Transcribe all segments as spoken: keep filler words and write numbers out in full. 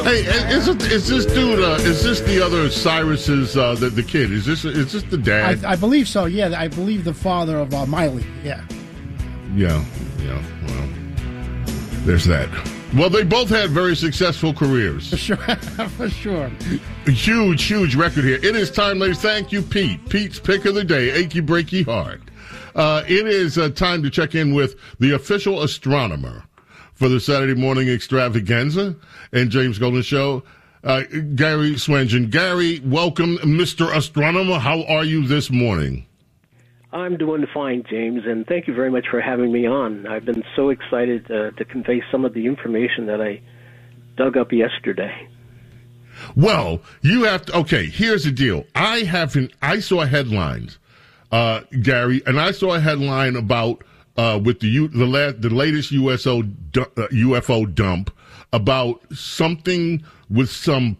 Hey, is, it, is this dude? Uh, is this the other Cyrus's uh, the the kid? Is this is this the dad? I, I believe so. Yeah, I believe the father of uh, Miley. Yeah. Yeah. Yeah. Well, there's that. Well, they both had very successful careers. For sure. For sure. A huge, huge record here. It is time, ladies. Thank you, Pete. Pete's pick of the day. Achy, breaky, heart. Uh, it is uh, time to check in with the official astronomer for the Saturday morning extravaganza and James Golden Show, uh, Gary Swangen. Gary, welcome, Mister Astronomer. How are you this morning? I'm doing fine, James, and thank you very much for having me on. I've been so excited uh, to convey some of the information that I dug up yesterday. Well, you have to, okay, here's the deal. I haven't, I saw headlines, uh, Gary, and I saw a headline about Uh, with the U, the, la- the latest U S O du- uh, U F O dump about something with some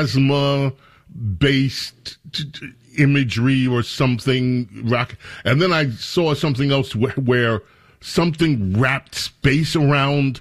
plasma-based t- t- imagery or something. Rock, and then I saw something else where, where something wrapped space around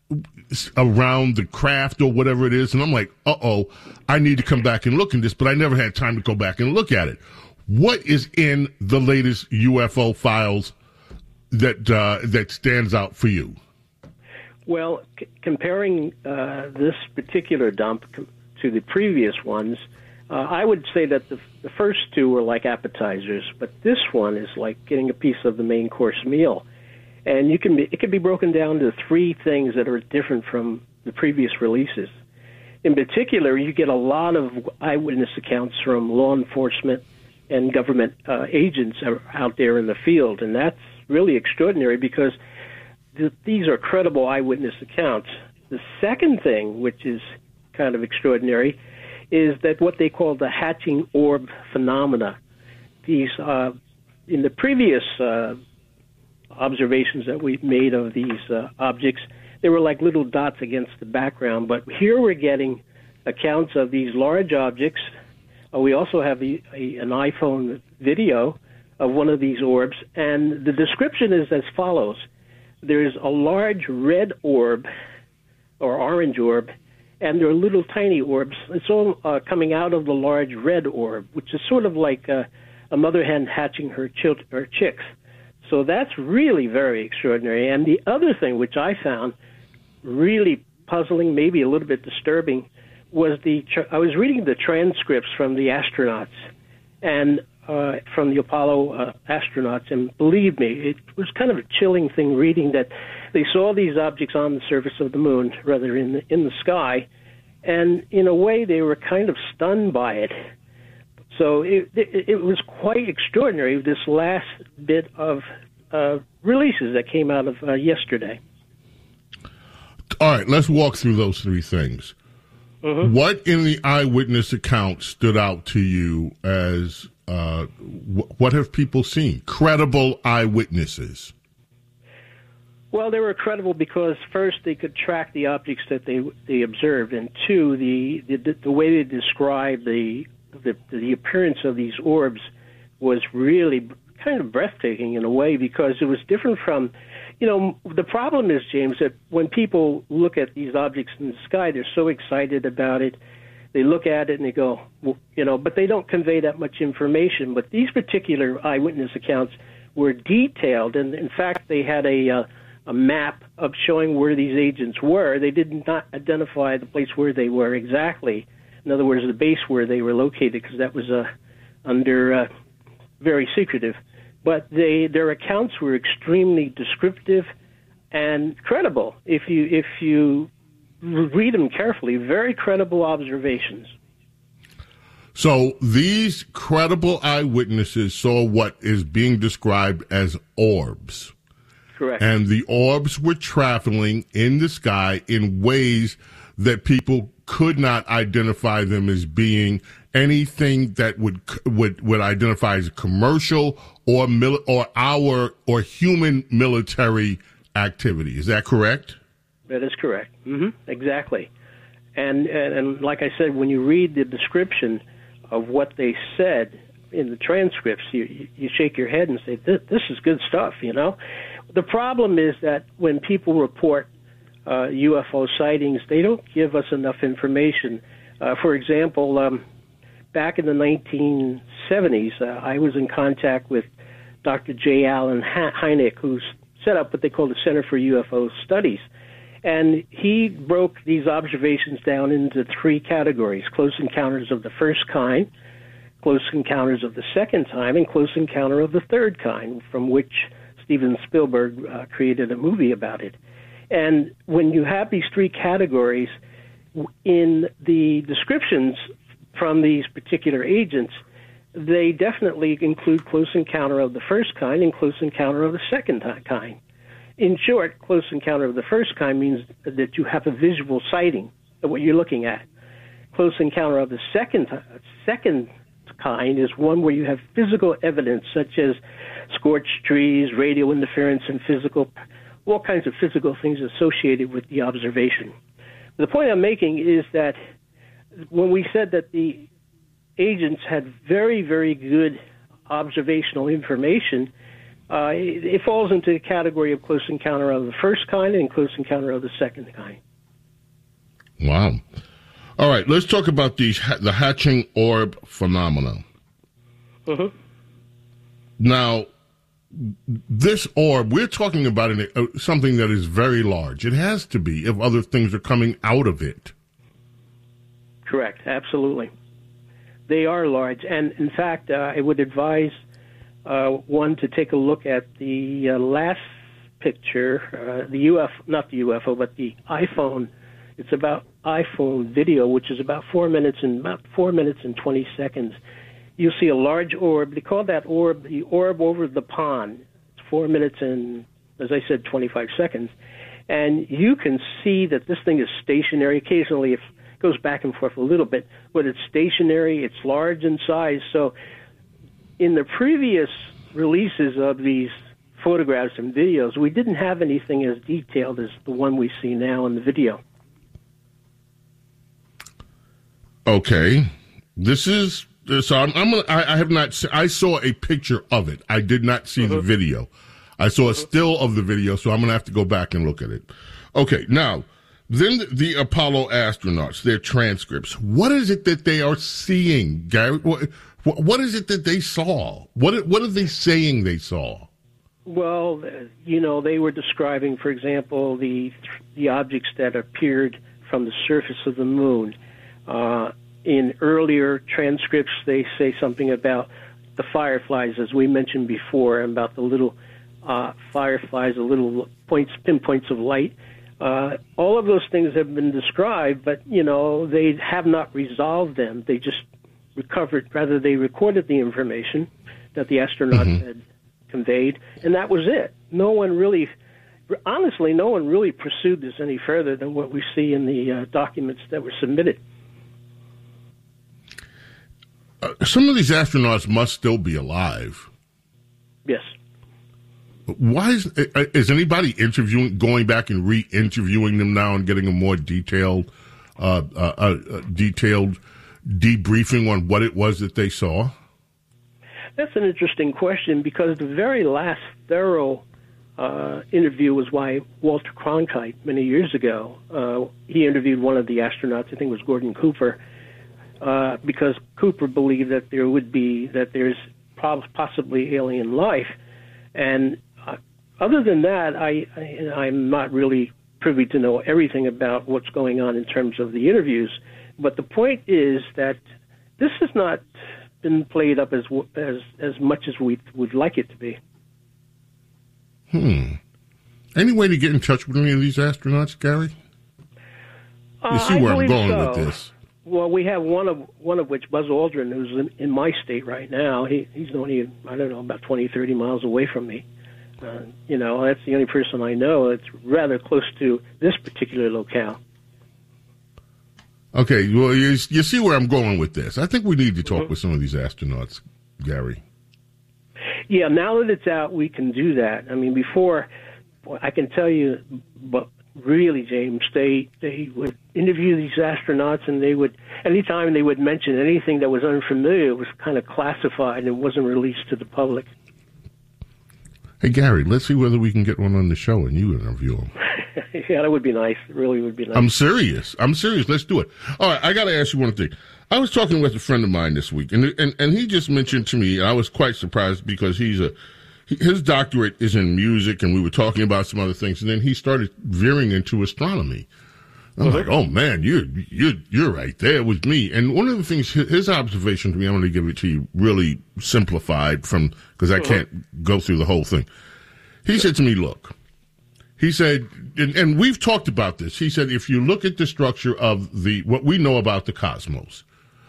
around the craft or whatever it is, and I'm like, uh-oh, I need to come back and look at this, but I never had time to go back and look at it. What is in the latest U F O files that uh, that stands out for you? Well, c- comparing uh, this particular dump com- to the previous ones, uh, I would say that the, the first two were like appetizers, but this one is like getting a piece of the main course meal. And you can be, it can be broken down to three things that are different from the previous releases. In particular, you get a lot of eyewitness accounts from law enforcement and government uh, agents out there in the field, and that's really extraordinary because th- these are credible eyewitness accounts. The second thing, which is kind of extraordinary, is that what they call the hatching orb phenomena. These, uh, in the previous uh, observations that we've made of these uh, objects, they were like little dots against the background, but here we're getting accounts of these large objects. Uh, we also have a, a, an iPhone video of one of these orbs, and the description is as follows. There's a large red orb, or orange orb, and there are little tiny orbs. It's all uh, coming out of the large red orb, which is sort of like uh, a mother hen hatching her, chil- her chicks. So that's really very extraordinary. And the other thing, which I found really puzzling, maybe a little bit disturbing, was the tra- I was reading the transcripts from the astronauts, and Uh, from the Apollo uh, astronauts, and believe me, it was kind of a chilling thing reading that they saw these objects on the surface of the moon, rather in the, in the sky, and in a way they were kind of stunned by it. So it, it, it was quite extraordinary, this last bit of uh, releases that came out of uh, yesterday. All right, let's walk through those three things. Mm-hmm. What in the eyewitness account stood out to you as Uh, what have people seen? Credible eyewitnesses. Well, they were credible because first they could track the objects that they they observed, and two, the the, the way they described the, the the appearance of these orbs was really kind of breathtaking in a way because it was different from, you know, the problem is, James, that when people look at these objects in the sky, they're so excited about it. They look at it and they go, well, you know, but they don't convey that much information. But these particular eyewitness accounts were detailed, and in fact, they had a uh, a map of showing where these agents were. They did not identify the place where they were exactly. In other words, the base where they were located, because that was uh, under uh, very secretive. But they their accounts were extremely descriptive and credible. If you if you read them carefully, very credible observations. So these credible eyewitnesses saw what is being described as orbs. Correct. And the orbs were traveling in the sky in ways that people could not identify them as being anything that would would, would identify as commercial or mil- or our or human military activity. Is that correct? That is correct. Mm-hmm. Exactly. And, and and like I said, when you read the description of what they said in the transcripts, you you shake your head and say, this, this is good stuff, you know? The problem is that when people report uh, U F O sightings, they don't give us enough information. Uh, for example, um, back in the nineteen seventies, uh, I was in contact with Doctor J. Allen Hynek, who's set up what they call the Center for U F O Studies. And he broke these observations down into three categories: close encounters of the first kind, close encounters of the second time, and close encounter of the third kind, from which Steven Spielberg uh, created a movie about it. And when you have these three categories, in the descriptions from these particular agents, they definitely include close encounter of the first kind and close encounter of the second kind. In short, close encounter of the first kind means that you have a visual sighting of what you're looking at. Close encounter of the second second kind is one where you have physical evidence, such as scorched trees, radio interference, and physical, all kinds of physical things associated with the observation. The point I'm making is that when we said that the agents had very, very good observational information, uh, it, it falls into the category of close encounter of the first kind and close encounter of the second kind. Wow. All right, let's talk about the, the hatching orb phenomenon. Mm-hmm. Now, this orb, we're talking about an, uh, something that is very large. It has to be if other things are coming out of it. Correct, absolutely. They are large. And, in fact, uh, I would advise uh, one to take a look at the uh, last picture, uh, the U F O, not the U F O, but the iPhone. It's about iPhone video, which is about four minutes and about four minutes and twenty seconds. You'll see a large orb. They call that orb the orb over the pond. It's four minutes and, as I said, twenty-five seconds. And you can see that this thing is stationary. Occasionally it goes back and forth a little bit, but it's stationary. It's large in size. So in the previous releases of these photographs and videos, we didn't have anything as detailed as the one we see now in the video. Okay. This is... So I'm, I'm gonna, I, I have not. Se- I saw a picture of it. I did not see mm-hmm. the video. I saw a still of the video, so I'm gonna have to go back and look at it. Okay, now then the Apollo astronauts, their transcripts. What is it that they are seeing, Gary? What, what is it that they saw? What what are they saying they saw? Well, you know, they were describing, for example, the the objects that appeared from the surface of the moon. Uh, In earlier transcripts, they say something about the fireflies, as we mentioned before, and about the little uh, fireflies, the little points, pinpoints of light. Uh, all of those things have been described, but, you know, they have not resolved them. They just recovered, rather they recorded the information that the astronauts mm-hmm. had conveyed, and that was it. No one really, honestly, no one really pursued this any further than what we see in the uh, documents that were submitted. Uh, some of these astronauts must still be alive. Yes. Why is is anybody interviewing, going back and re-interviewing them now and getting a more detailed, uh, uh, uh, detailed debriefing on what it was that they saw? That's an interesting question, because the very last thorough uh, interview was by Walter Cronkite many years ago. Uh, he interviewed one of the astronauts, I think it was Gordon Cooper. Uh, because Cooper believed that there would be, that there's possibly alien life. And uh, other than that, I, I, I'm not really privy to know everything about what's going on in terms of the interviews. But the point is that this has not been played up as as, as much as we would like it to be. Hmm. Any way to get in touch with any of these astronauts, Gary? You see uh, where I'm going so. with this. Well, we have one of one of which, Buzz Aldrin, who's in, in my state right now. He he's only, I don't know, about twenty, thirty miles away from me. Uh, you know, that's the only person I know that's rather close to this particular locale. Okay, well, you, you see where I'm going with this. I think we need to talk Mm-hmm. with some of these astronauts, Gary. Yeah, now that it's out, we can do that. I mean, before, boy, I can tell you, but really, James, they they would interview these astronauts, and they would, anytime they would mention anything that was unfamiliar, it was kind of classified and wasn't released to the public. Hey, Gary, let's see whether we can get one on the show and you interview him. Yeah, that would be nice. It really would be nice. I'm serious. I'm serious. Let's do it. All right, I got to ask you one thing. I was talking with a friend of mine this week, and and, and he just mentioned to me, and I was quite surprised because he's a his doctorate is in music, and we were talking about some other things, and then he started veering into astronomy. I'm like, oh man, you're you're you're right there with me. And one of the things, his observation to me, I'm going to give it to you really simplified from because I can't go through the whole thing. He said to me, look, he said, and, and we've talked about this. He said, if you look at the structure of the what we know about the cosmos,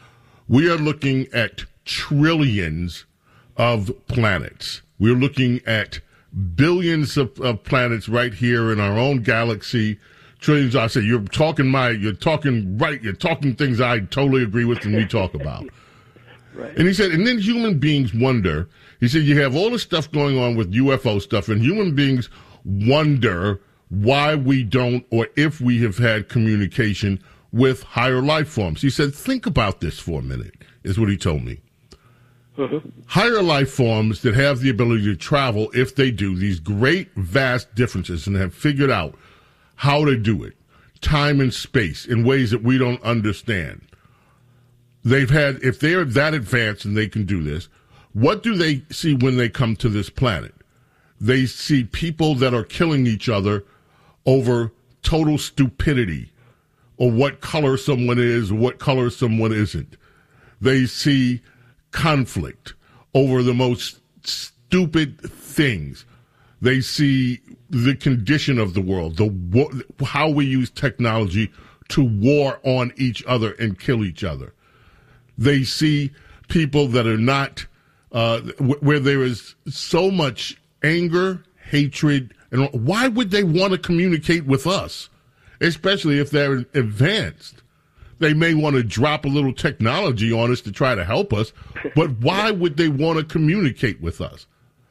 we are looking at trillions of planets. We're looking at billions of, of planets right here in our own galaxy. Trillions. I say you're talking my, you're talking right. You're talking things I totally agree with, and we talk about. Right. And he said, and then human beings wonder. He said, you have all this stuff going on with U F O stuff, and human beings wonder why we don't, or if we have had communication with higher life forms. He said, think about this for a minute, is what he told me. Mm-hmm. Higher life forms that have the ability to travel, if they do, these great, vast differences, and have figured out how to do it, time and space, in ways that we don't understand. They've had, if they're that advanced and they can do this, what do they see when they come to this planet? They see people that are killing each other over total stupidity, or what color someone is, or what color someone isn't. They see conflict over the most stupid things. They see the condition of the world, the how we use technology to war on each other and kill each other. They see people that are not, uh, where there is so much anger, hatred, and why would they want to communicate with us, especially if they're advanced? They may want to drop a little technology on us to try to help us, but why would they want to communicate with us?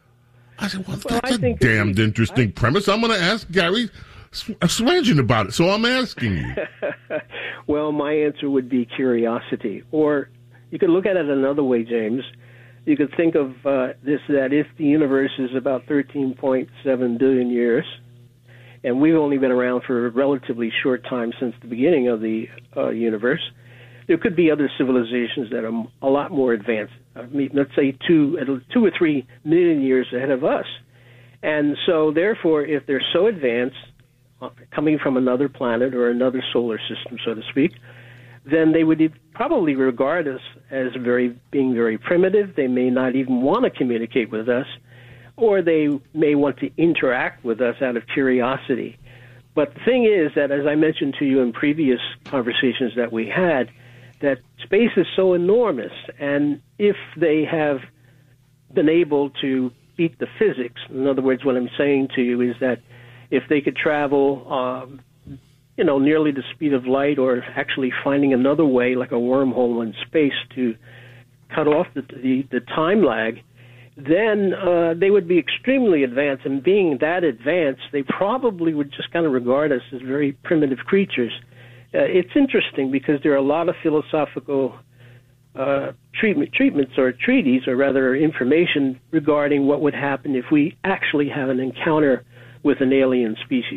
I said, well, well that's I a damned interesting I, premise. I'm going to ask Gary Swearingen about it, so I'm asking you. Well, my answer would be curiosity. Or you could look at it another way, James. You could think of uh, this, that if the universe is about thirteen point seven billion years, and we've only been around for a relatively short time since the beginning of the uh, universe, there could be other civilizations that are a lot more advanced. I mean, let's say two, two or three million years ahead of us. And so, therefore, if they're so advanced, uh, coming from another planet or another solar system, so to speak, then they would probably regard us as very being very primitive. They may not even want to communicate with us, or they may want to interact with us out of curiosity. But the thing is that, as I mentioned to you in previous conversations that we had, that space is so enormous, and if they have been able to beat the physics, in other words, what I'm saying to you is that if they could travel, um, you know, nearly the speed of light, or actually finding another way, like a wormhole in space, to cut off the the, the time lag, then uh, they would be extremely advanced. And being that advanced, they probably would just kind of regard us as very primitive creatures. Uh, it's interesting because there are a lot of philosophical uh, treatment, treatments or treaties, or rather information regarding what would happen if we actually have an encounter with an alien species.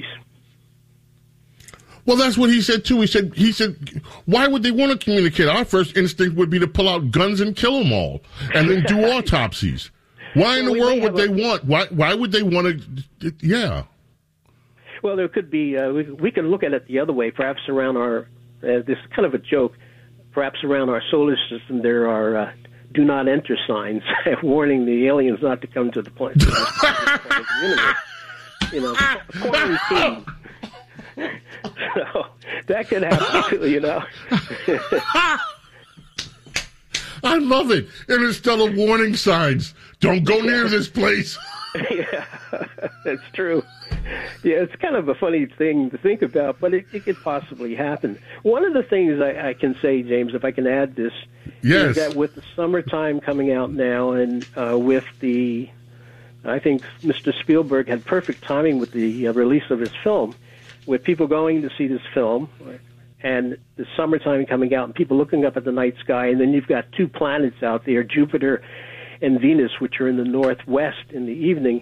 Well, that's what he said, too. He said, he said, why would they want to communicate? Our first instinct would be to pull out guns and kill them all and then do autopsies. Why in well, the world would they a, want? Why Why would they want to? Yeah. Well, there could be. Uh, we, we could look at it the other way. Perhaps around our. Uh, this is kind of a joke. Perhaps around our solar system there are uh, "do not enter" signs warning the aliens not to come to the planet. You know, quarantine. So that could happen too. You know. I love it. Interstellar warning signs. Don't go near this place. Yeah, that's true. Yeah, it's kind of a funny thing to think about, but it, it could possibly happen. One of the things I, I can say, James, if I can add this, yes. is that with the summertime coming out now, and uh, with the, I think Mister Spielberg had perfect timing with the uh, release of his film, with people going to see this film, and the summertime coming out, and people looking up at the night sky, and then you've got two planets out there, Jupiter and Venus, which are in the northwest in the evening.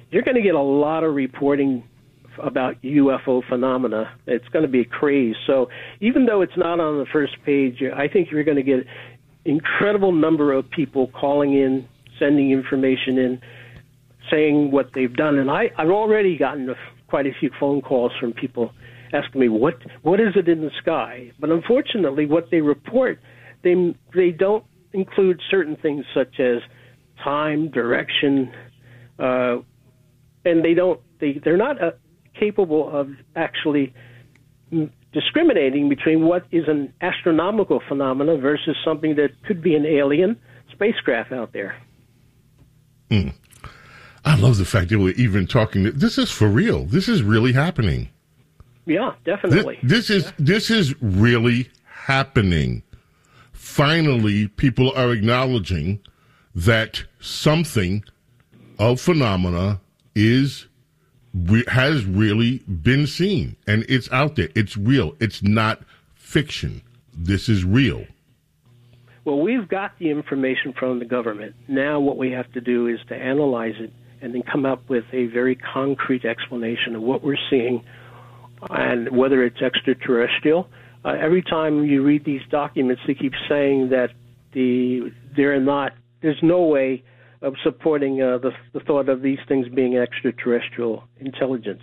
you're going to get a lot of reporting about U F O phenomena. It's going to be a craze. So even though it's not on the first page, I think you're going to get incredible number of people calling in, sending information in, saying what they've done. And I, I've already gotten a, quite a few phone calls from people asking me, what what is it in the sky? But unfortunately, what they report, they they don't include certain things such as time, direction, uh, and they don't they they're not uh, capable of actually discriminating between what is an astronomical phenomena versus something that could be an alien spacecraft out there. Mm. I love the fact that we're even talking. This is for real. This is really happening. Yeah, definitely. This, this is yeah. this is really happening. Finally, people are acknowledging that something of phenomena is has really been seen, and it's out there. It's real. It's not fiction. This is real. Well, we've got the information from the government. Now what we have to do is to analyze it and then come up with a very concrete explanation of what we're seeing and whether it's extraterrestrial. Uh, every time you read these documents, they keep saying that the they're not. There's no way of supporting uh, the, the thought of these things being extraterrestrial intelligence.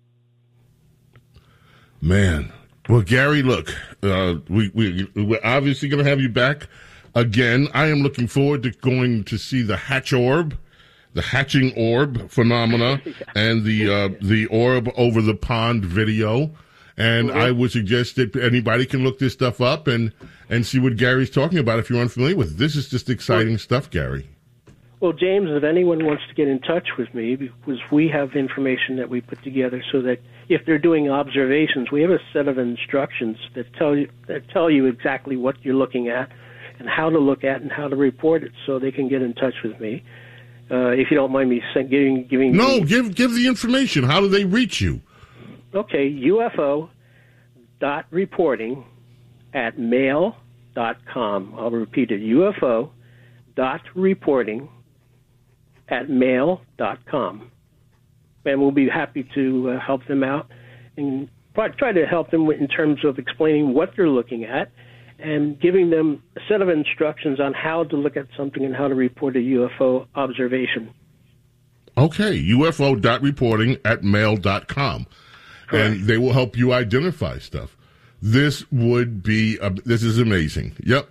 Man. Well, Gary, look, uh, we, we, we're obviously going to have you back again. I am looking forward to going to see the hatch orb, the hatching orb phenomena, yeah. and the uh, the orb over the pond video. And mm-hmm. I would suggest that anybody can look this stuff up and, and see what Gary's talking about if you're unfamiliar with it. This is just exciting well, stuff, Gary. Well, James, if anyone wants to get in touch with me, because we have information that we put together so that if they're doing observations, we have a set of instructions that tell you that tell you exactly what you're looking at and how to look at and how to report it, so they can get in touch with me. Uh, if you don't mind me giving giving no, me, give give the information. How do they reach you? Okay, U F O dot reporting at mail dot com. I'll repeat it: U F O dot reporting at mail dot com. And we'll be happy to uh, help them out and try to help them in terms of explaining what they're looking at and giving them a set of instructions on how to look at something and how to report a U F O observation. Okay, U F O dot reporting at mail dot com. And they will help you identify stuff. This would be, uh, this is amazing. Yep.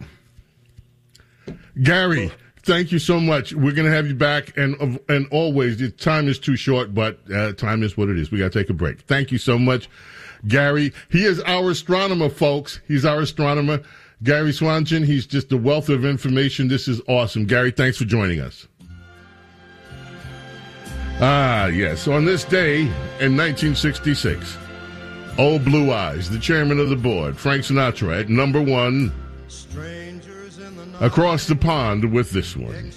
Gary, thank you so much. We're going to have you back. And and always, the time is too short, but uh, time is what it is. We got to take a break. Thank you so much, Gary. He is our astronomer, folks. He's our astronomer. Gary Swanson, he's just a wealth of information. This is awesome. Gary, thanks for joining us. Ah, yes. On this day in nineteen sixty-six, Old Blue Eyes, the chairman of the board, Frank Sinatra, at number one, across the pond with this one.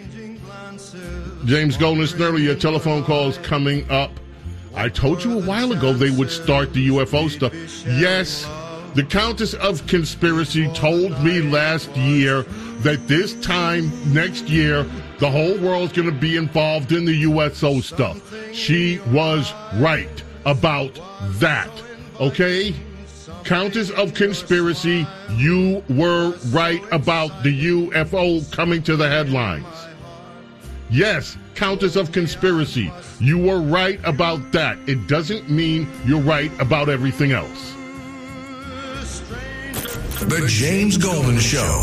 James Golden Snurley, your telephone calls coming up. I told you a while ago they would start the U F O stuff. Yes, the Countess of Conspiracy told me last year that this time next year, the whole world's going to be involved in the U S O stuff. She was right about that. Okay? Countess of Conspiracy, you were right about the U F O coming to the headlines. Yes, Countess of Conspiracy, you were right about that. It doesn't mean you're right about everything else. The James Golden Show.